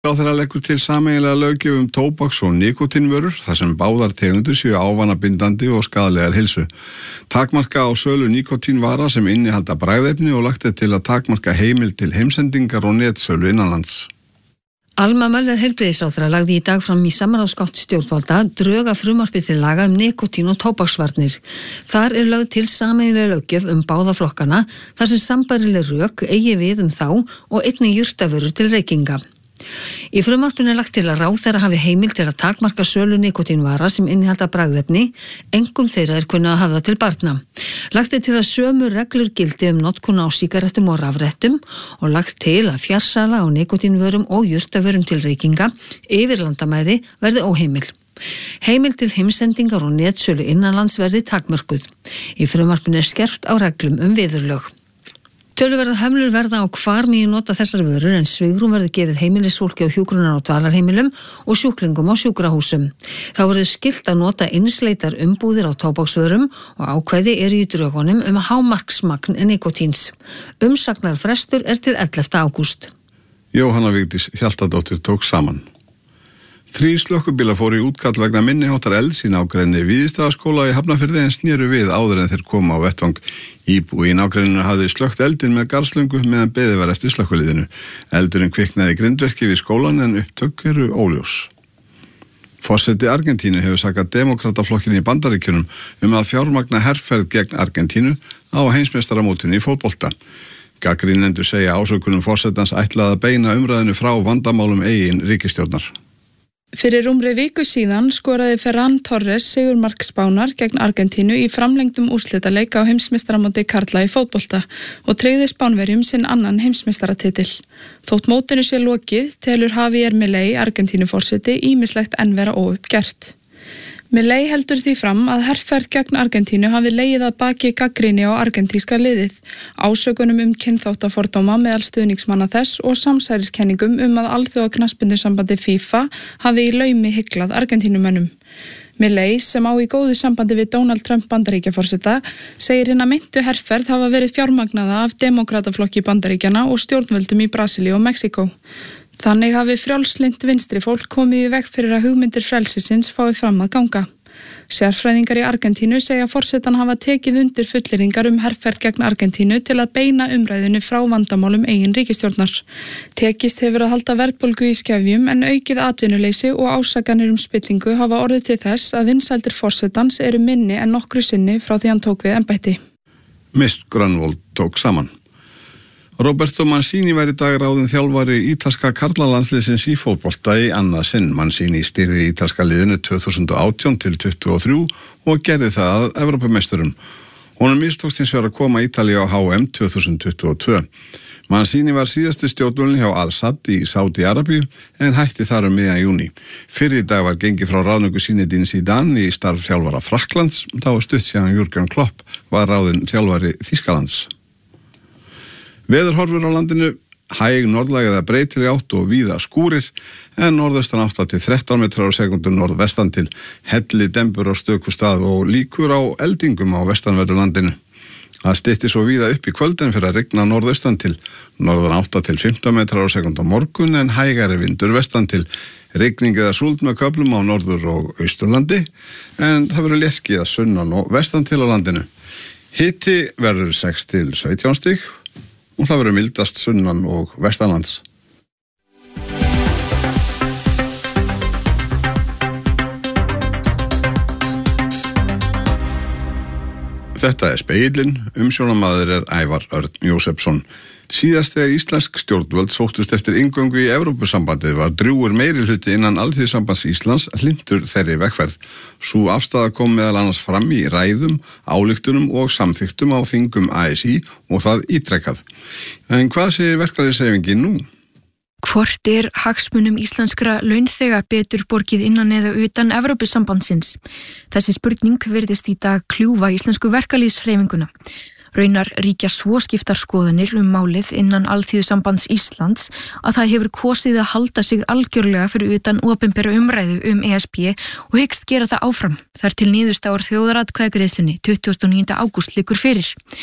Ráðherra leggur til sameiginlega löggjöf tóbaks- og nikótínvörur þar sem báðar tegundir séu ávanabindandi og skaðlegar heilsu. Takmarka á sölu nikótínvara sem innihalda bragðefni og lagt til að takmarka heimild til heimsendingar og netsölu innanlands. Alma Möller heilbrigðisráðherra lagði í dag fram í samráðsgátt stjórnvalda drög að frumvarpi til laga nikótín og tóbaksvarnir. Þar lögð til sameiginlega löggjöf báða flokkana þar sem sambærileg rök eigi við þá og einnig jurtavörur til reykinga. Í frumvarpinu lagt til að ráðherra hafi heimild til að takmarka sölu nikótínvara sem innihalda bragðefni, engum þeirra kunna að hafa til barna. Lagt til að sömu reglur gildi notkun á sígarettum og rafrettum og lagt til að fjarsala á nikótínvörum og jurtavörum til reykinga yfir landamæri verði óheimil. Heimild til heimsendingar og netsölu innanlands verði takmörkuð. Í frumvarpinu skerpt á reglum viðurlög. Töluverðar hömlur verða á hvar megi nota þessar vörur en svigrúm verður gefið heimilisfólki á hjúkrunar- og dvalarheimilum og sjúklingum á sjúkrahúsum. Þá verður skylt að nota einsleitar umbúðir á tóbaksvörum og ákvæði í drögunum hámarksmagn nikótíns. Umsagnarfrestur til 11. ágúst. Jóhanna Vigdís Hjaltadóttir tók saman. 3 slökkubílar fóru í útkall vegna minniháttar elds í nágrenni Víðistaðaskóla í Hafnarfirði en snéru við áður en þeir koma á vettvang. Íbúi í nágrenninu hafði slökkt eldinn með garðslöngu meðan beðið var eftir slökkviliðinu. Eldurinn kviknaði í grindverki við skólan en upptök óljós. Forseti Argentínu hefur sakað demókrataflokkin í Bandaríkjunum að fjármagna herferð gegn Argentínu á heimsmeistaramótinu í fótbolta. Gagnrýnendur segja ásökunum forsetans ætlað að beina umræðinu frá vandamálum eigin ríkisstjórnar. Fyrir rúmri viku síðan skoraði Ferran Torres sigurmark Spánar gegn Argentínu í framlengdum úrslitaleik á heimsmeistaramóti karla í fótbolta og tryggði Spánverjum sinn annan heimsmeistaratitil. Þótt mótinu sé lokið telur Javier Milei Argentínuforseti ýmislegt enn vera óuppgert. Milei heldur því fram að herferð gegn Argentínu hafi legið að baki gagnrýni á argentíska liðið, ásökunum kynþáttafordóma meðal stuðningsmanna þess og samsæriskenningum að alþjóðaknattspyrnusambandi FIFA hafi í laumi hyglað Argentínumönnum. Milei, sem á í góðu sambandi við Donald Trump Bandaríkjaforseta, segir hina meintu herferð hafa verið fjármagnaða af demókrataflokki Bandaríkjana og stjórnvöldum í Brasilíu og Mexíkó. Þannig hafi frjálslynt vinstri fólk komið í veg fyrir að hugmyndir frelsisins fái fram að ganga. Sérfræðingar í Argentínu segja forsetan hafa tekið undir fullyrðingar herferð gegn Argentínu til að beina umræðinu frá vandamálum eigin ríkisstjórnar. Tekist hefur að halda verðbólgu í skefjum en aukið atvinnuleysi og ásakanir spillingu hafa orðið til þess að vinsældir forsetans eru minni en nokkru sinni frá því hann tók við embætti. Mist Grönvold tók saman. Roberto Mancini var í dag ráðinn þjálfari ítalska karlalandsliðsins í fótbolta í annað sinn. Mancini stýrði ítalska liðinu 2018 til 23 og gerði það að Evrópumeisturum. Honum mistókst hins vegar að koma Ítalíu á HM 2022. Mancini var síðastu stjórnvölin hjá Al-Sadd í Sádi-Arabíu en hætti þar miðjan júní. Fyrr í dag var gengið frá ráðningu Zinedine Zidane í starf þjálfara Frakklands. Þá var stutt síðan Jürgen Klopp var ráðinn þjálfari Þýskalands. Veðurhorfur á landinu, hæg norðlæg eða breytileg átt og víða skúrir, en norðaustan 8 til 13 metrar á sekundu norðvestan til helli dembur á stöku stað og líkur á eldingum á vestanverðu landinu. Það styttir svo víða upp í kvöldin fyrir að rigna norðaustan til norðan 8 til 15 metrar á sekundu á morgun en hægari vindur vestan til rigning eða súld með köflum á norður og austurlandi, en það verður léttskýjað sunnan og vestan til á landinu. Hiti verður 6 til 17 stig og það verður mildast sunnan og vestanlands. Þetta Spegillinn, umsjónarmaður Ævar Örn Jósefsson. Síðast þegar íslensk stjórnvöld sóttust eftir inngöngu í Evrópusambandið var drjúgur meirihluti innan Alþýðusambands Íslands hlynntur þeirri vegferð. Sú afstaða kom meðal annars fram í ræðum, ályktunum og samþykktum á þingum ASÍ og það ítrekkað. En hvað segir verkalýðshreyfingin nú? Hvort hagsmunum íslenskra launþega betur borgið innan eða utan Evrópusambandsins? Þessi spurning virðist í dag kljúfa íslensku verkalýðshreyfinguna. Raunar ríkja svo skiptar skoðanir málið innan Alþýðusambands Íslands að það hefur kosið að halda sig algjörlega fyrir utan opinbera umræðu ESB og hyggst gera það áfram þar til niðurstaðar þjóðaratkvæðagreiðslunni 29. ágúst liggur fyrir.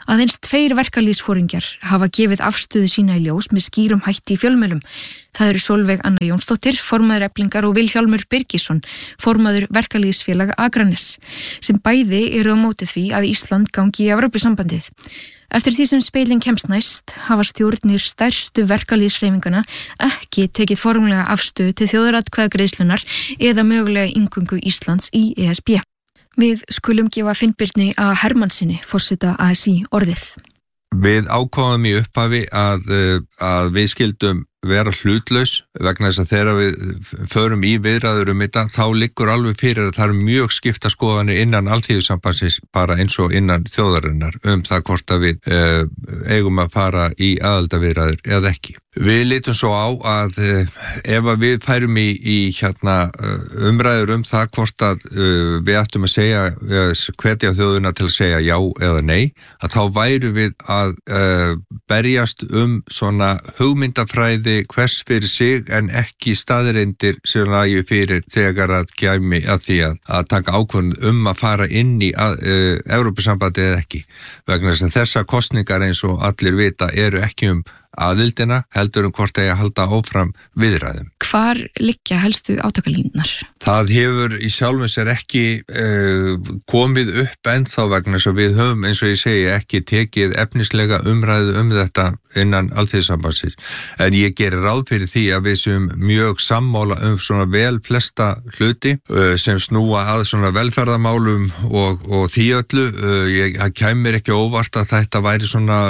Aðeins 2 verkalýðsforingjar hafa gefið afstöðu sína í ljós með skýrum hætti í fjölmiðlum. Það eru Sólveig Anna Jónsdóttir, formaður Eflingar og Vilhjálmur Birgisson, formaður verkalýðsfélag Akranes, sem bæði eru á móti því að Ísland gangi í Evrópusambandið. Eftir því sem speilin kemst næst hafa stjórnir stærstu verkalýðshreyfingana ekki tekið formlega afstöðu til þjóðaratkvæðagreiðslunnar eða mögulega inngöngu Íslands í ESB. Við skulum gefa Finnbirni A. Hermannsinni, forseta ASÍ, orðið. Við ákváðum í upphafi að við skildum vera hlutlaus vegna þess að þegar við förum í viðræður þetta, þá liggur alveg fyrir að það eru mjög skipta skoðanir innan Alþýðusambandsins bara eins og innan þjóðarinnar það hvort að við eigum að fara í aðildarviðræður eða ekki. Við litum svo á að ef að við færum í umræður það hvort að við ættum að segja, hvetja þjóðina til að segja já eða nei, að þá væru við að berjast svona hugmyndafræði hvers fyrir sig en ekki staðreindir sem lagi fyrir þegar að kæmi að því að taka ákvörðun að fara inn í Evrópusambandið eða ekki. Vegna þess að þessar kosningar eins og allir vita eru ekki aðildina, heldur hvort að halda áfram viðræðum. Hvar liggja helstu átakalínurnar? Það hefur í sjálfum sér ekki komið upp ennþá vegna þess að við höfum, eins og ég segi, ekki tekið efnislega umræðu þetta innan Alþýðusambandsins. En ég gerir ráð fyrir því að við séum mjög sammála svona vel flesta hluti sem snúa að svona velferðarmálum og því öllu. Það kæmir ekki óvart að þetta væri svona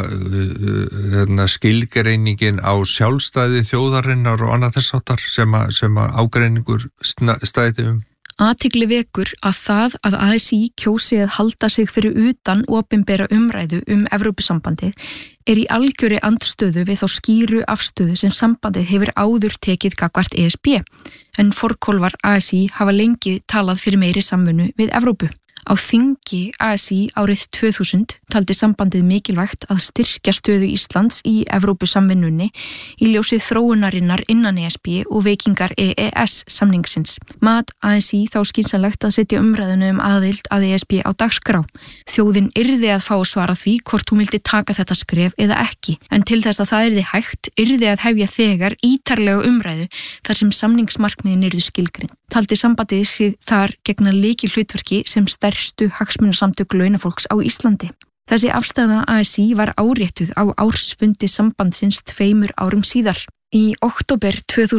skilgreiningin á sjálfstæði þjóðarinnar og annað þess háttar sem að ágreiningur stæði Athygli vekur að það að ASÍ kjósi að halda sig fyrir utan opinbera umræðu Evrópusambandið í algjöri andstöðu við þá skýru afstöðu sem sambandið hefur áður tekið gagnvart ESB, en forkólfar ASÍ hafa lengi talað fyrir meiri samvinnu við Evrópu. Á þingi ASÍ árið 2000 taldi sambandið mikilvægt að styrkja stöðu Íslands í Evrópusamvinnunni í ljósi þróunarinnar innan ESB og veikingar EES samningsins. Mat ASÍ þá skynsamlegt að setja umræðinu aðild að ESB á dagskrá. Þjóðin yrði að fá að svara því hvort hún vildi taka þetta skref eða ekki, en til þess að það yrði hægt yrði að hefja þegar ítarlega umræðu þar sem samningsmarkmiðin yrðu skilgreind. Taldi sambandið sig þar gegna lykilhlutverki sem stærstu hagsmunasamtök launafólks á Íslandi. Þessi afstæða ASÍ var áréttuð á ársfundi sambandsins 2 árum síðar. Í október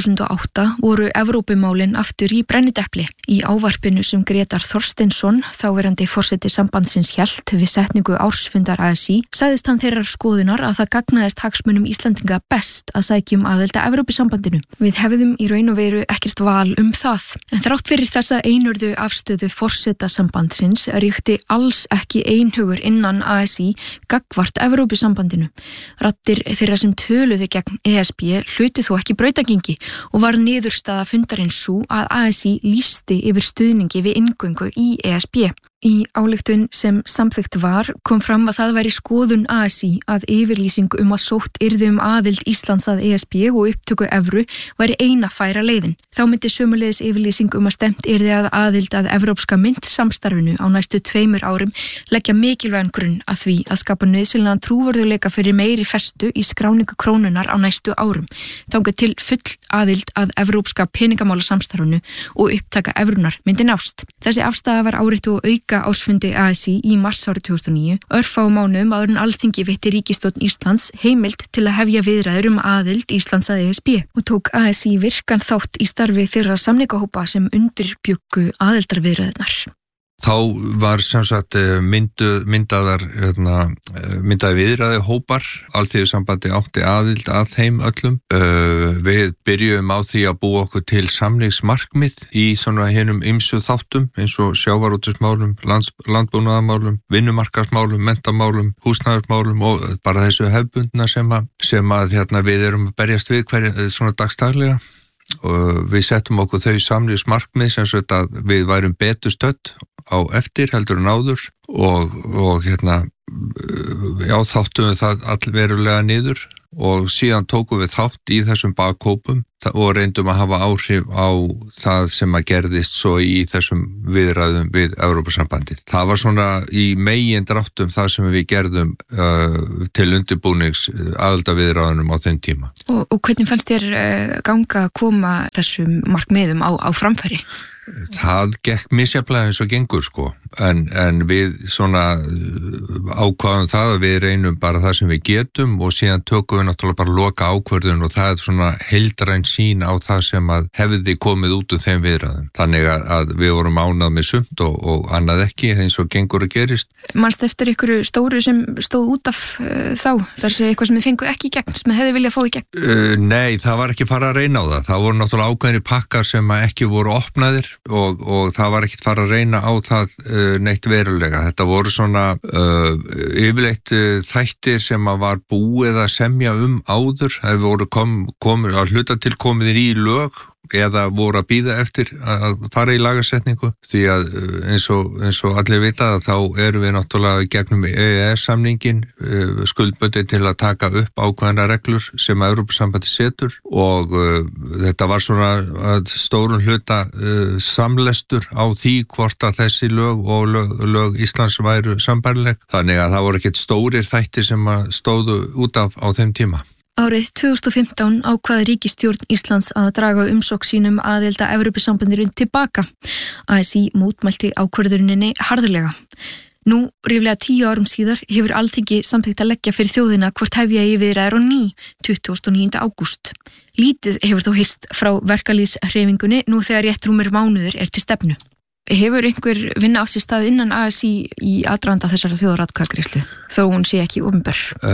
2008 voru Evrópumálin aftur í brennidepli. Í ávarpinu sem Grétar Þorsteinsson, þáverandi forseti sambandsins hélt við setningu ársfundar ASÍ, sagðist hann þeirrar skoðunar að það gagnaðist hagsmunum Íslandinga best að sækjum aðild að Evrópusambandinu. Við hefðum í raun og veru ekkert val það. En þrátt fyrir þessa einurðu afstöðu forseta sambandsins ríkti alls ekki einhugur innan ASÍ gagnvart Evrópusambandinu. Raddir þeirra sem töluðu gegn ESB hluti þó ekki brautagengi og var niðurstaða fundarins sú að ASÍ lýsti yfir stuðningi við inngöngu í ESB. Í ályktun sem samþykkt var kom fram að það væri skoðun ASÍ að yfirlýsing að sótt yrði aðild Íslands að ESB og upptöku evru væri eina færa leiðin. Þá myndi sömuleiðis yfirlýsing að stemt yrði að aðild að evrópska myntsamstarfinu á næstu 2 árum leggja mikilvægan grunn að því að skapa nauðsynlegan trúverðugleika fyrir meiri festu í skráningu krónunar á næstu árum, þangað til full aðild að evrópska peningamálasamstarfinu og upptaka evrunar myndi nást. Þessi afstaða var árittu og ársfundi ASÍ í mars árið 2009, örfáum mánuðum áður en Alþingi veitti ríkisstjórn Íslands heimild til að hefja viðræður aðild Íslands að ESB og tók ASÍ virkan þátt í starfi þeirra samningahópa sem undirbjuggu aðildarviðræðurnar. Þá var sem sagt myndaði viðræði hópar, Alþýðusambandi átti aðild að þeim öllum. Við byrjum á því að búa okkur til samningsmarkmið í svona hinum ýmsu þáttum eins og sjávarútvegsmálum, landbúnaðarmálum, vinnumarkaðsmálum, menntamálum, húsnæðismálum og bara þessu hefbundna sem að við erum að berjast við svona dagstaglega. Og við settum okkur þau samningsmarkmið sem sagt að við værum betur stödd á eftir heldur en áður og þáttum það allverulega niður og síðan tókum við þátt í þessum bakhópum og reyndum að hafa áhrif á það sem að gerðist svo í þessum viðræðum við Evrópusambandið. Það var svona í megin dráttum það sem við gerðum til undirbúnings aðildarviðræðunum á þenn tíma. Og hvernig fannst þér ganga að koma þessum markmiðum á framfæri? Það gekk misjafnlega eins og gengur sko, en við svona ákváðum það að við reynum bara það sem við getum og síðan tökum við náttúrulega bara loka ákvörðun og það svona heildræn sín á það sem að hefði komið út úr þeim viðræðum. Þannig að við vorum ánað með sumt og annað ekki eins og gengur að gerist. Manst eftir ykkur stóru sem stóð út af þá? Þar sé eitthvað sem þið fenguð ekki í gegn, sem þið hefði viljað fá í gegn? Nei, það var ekki fara að reyna á það. Það voru náttúrulega ákveðnir pakkar sem ekki voru opnaðir og það var ekkert fara að reyna á það neitt verulega. Þetta voru svona yfirleitt þættir sem að var búið að semja áður. Það voru komið að hluta til komiðir í lög eða voru að bíða eftir að fara í lagasetningu því að eins og allir vita þá erum við náttúrulega gegnum EES-samningin skuldbundin til að taka upp ákveðna reglur sem að Evrópusambandið setur og þetta var svona að stórun hluta samlestur á því hvort að þessi lög og lög Íslands væru sambærileg þannig að það voru ekkert stórir þættir sem að stóðu út af á þeim tíma. Árið 2015 ákvaði ríkisstjórn Íslands að draga umsókn sínum aðild að Evrópusambandinu tilbaka. ASÍ mótmælti ákvörðuninni harðlega. Nú, ríflega 10 árum síðar, hefur Alþingi samþykkt að leggja fyrir þjóðina hvort hefja í viðræður á ný 29. ágúst. Lítið hefur þó heyrst frá verkalýðshreyfingunni nú þegar rétt rúmur mánuður til stefnu. Hefur einhver vinna á sér stað innan ASÍ í aðdraganda þessara þjóðaratkvæðagreiðslu þó hún sé ekki opinber?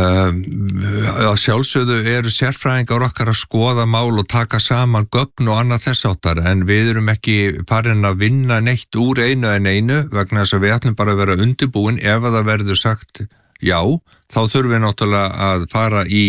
Að sjálfsögðu eru sérfræðingar okkar að skoða mál og taka saman gögn og annað þess áttar en við erum ekki farin að vinna neitt úr einu en einu vegna þess að við ætlum bara að vera undirbúin ef að það verður sagt já, þá þurfum við náttúrulega að fara í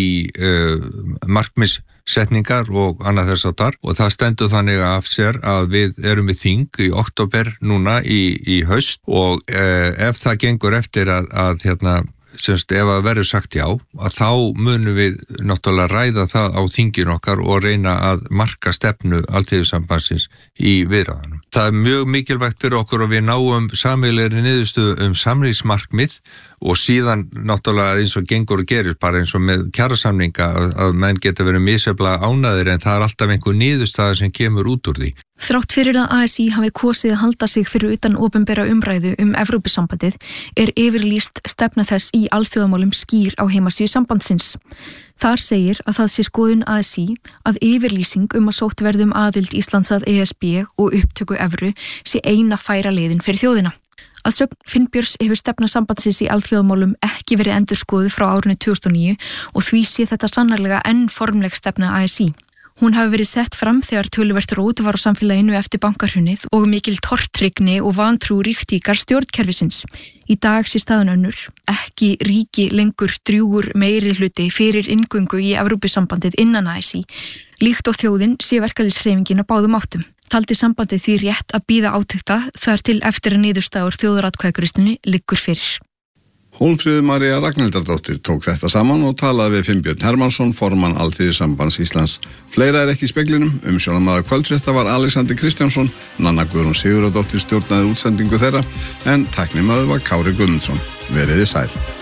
markmiðssetningar og annað þess áttar og það stendur þannig af sér að við erum við þing í október núna í haust og ef það gengur eftir að semst ef að verður sagt já, að þá munum við náttúrulega ræða það á þingin okkar og reyna að marka stefnu Alþýðusambandsins í viðræðunum. Það er mjög mikilvægt fyrir okkur að við náum sameiginlegri niðurstöðu samningsmarkmið og síðan náttúrulega eins og gengur og gerir bara eins og með kjarasamninga að menn geta verið misjafnlega ánæðir en það er alltaf einhver niðurstaða sem kemur út úr því. Þrátt fyrir að ASÍ hafi kosið að halda sig fyrir utan opinbera umræðu Evrópusambandið yfirlýst stefna þess í alþjóðamálum skýr á heimasíðu sambandsins. Þar segir að það sé skoðun ASÍ að yfirlýsing að sótt verði aðild Íslands að ESB og upptöku evru sé eina færa leiðin fyrir þjóðina. Að sögn Finnbjörns hefur stefna sambandsins í alþjóðamálum ekki verið endurskoðuð frá árinu 2009 og því sé þetta sannarlega enn formleg stefna ASÍ. Hún hafi verið sett fram þegar töluvert rót var á samfélaginu eftir bankahrunið og mikil tortryggni og vantrú ríkti í garð stjórnkerfisins. Í dag sé staðan önnur, ekki ríki lengur drjúgur meiri hluti fyrir inngöngu í Evrópusambandið innan ASÍ. Líkt og þjóðin sé verkalýðshreyfingin á báðum áttum. Taldi sambandið því rétt að bíða átekta þar til eftir að niðurstaður þjóðaratkvæðagreiðslunni liggur fyrir. Hólmfríður María Ragnhildardóttir tók þetta saman og talaði við Finnbjörn Hermannsson, formann Alþýðusambands Íslands. Fleira er ekki í speglinum, umsjónarmaður kvöldfrétta var Alexander Kristjánsson, Nanna Guðrún Sigurðardóttir stjórnaði útsendingu þeirra, en tæknimaður var Kári Guðmundsson. Veriði sæl.